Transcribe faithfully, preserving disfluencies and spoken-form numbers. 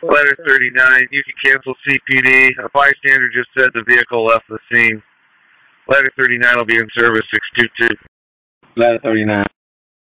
Ladder thirty-nine, you can cancel C P D. A bystander just said the vehicle left the scene. Ladder thirty-nine will be in service six two two. Ladder thirty-nine.